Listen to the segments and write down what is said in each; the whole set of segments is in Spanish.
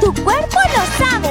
Tu cuerpo lo sabe.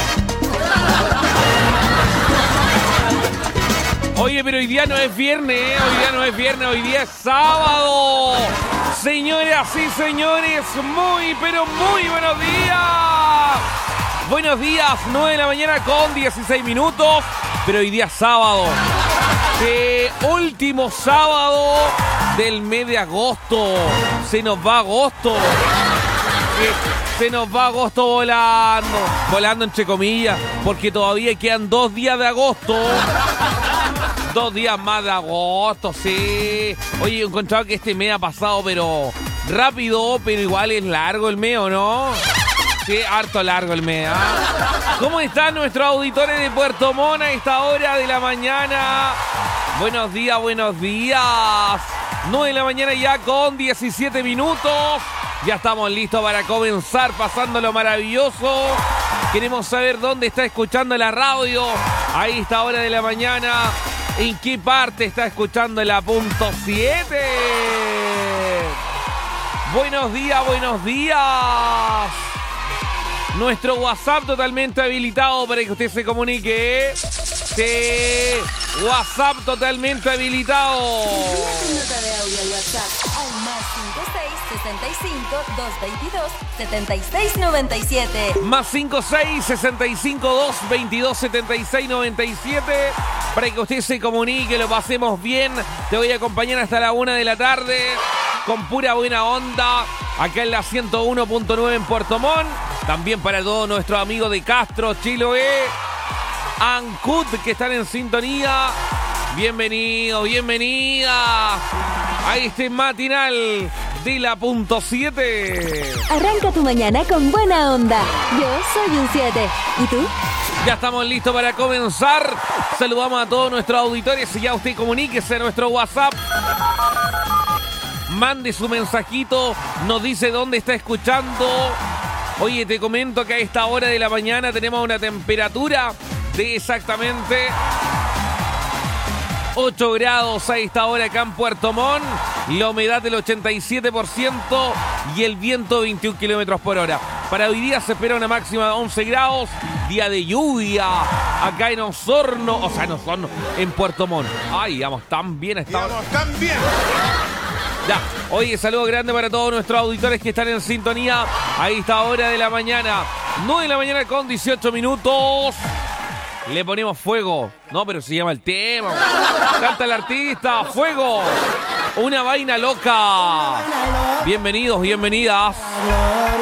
Oye, pero hoy día no es viernes, hoy día no es viernes, hoy día es sábado. Señoras y señores, muy, pero muy buenos días. Buenos días, 9 de la mañana con 16 minutos, pero hoy día es sábado. Último sábado del mes de agosto. Se nos va agosto. Se nos va agosto volando entre comillas, porque todavía quedan 2 días de agosto. 2 días más de agosto, sí. Oye, he encontrado que este mes ha pasado, pero rápido, pero igual es largo el mes, ¿o no? Sí, harto largo el mes, ¿ah? ¿Cómo están nuestros auditores de Puerto Montt a esta hora de la mañana? Buenos días, buenos días. 9 de la mañana ya con 17 minutos. Ya estamos listos para comenzar pasándolo maravilloso. Queremos saber dónde está escuchando la radio a esta hora de la mañana. ¿En qué parte está escuchando la punto 7? Buenos días, buenos días. Nuestro WhatsApp totalmente habilitado para que usted se comunique. Sí, WhatsApp totalmente habilitado. Envía tu nota de audio al WhatsApp al más 56 65 222 7697. Más 56 65 222 7697. Para que usted se comunique, lo pasemos bien. Te voy a acompañar hasta la 1 de la tarde con pura buena onda acá en la 101.9 en Puerto Montt. También para todos nuestros amigos de Castro, Chiloé, Ancud, que están en sintonía. Bienvenido, bienvenida a este matinal de la punto 7. Arranca tu mañana con buena onda. Yo soy un 7. ¿Y tú? Ya estamos listos para comenzar. Saludamos a todos nuestros auditores y ya usted comuníquese a nuestro WhatsApp. Mande su mensajito, nos dice dónde está escuchando. Oye, te comento que a esta hora de la mañana tenemos una temperatura de exactamente 8 grados a esta hora acá en Puerto Montt. La humedad del 87% y el viento 21 kilómetros por hora. Para hoy día se espera una máxima de 11 grados. Día de lluvia acá en Osorno. O sea, en Osorno, en Puerto Montt. Ay, vamos tan bien. Estamos tan bien. Ya, oye, saludo grande para todos nuestros auditores que están en sintonía a esta hora de la mañana. 9 de la mañana con 18 minutos. Le ponemos fuego. No, pero se llama el tema. Canta el artista. Fuego. Una vaina loca. Bienvenidos, bienvenidas.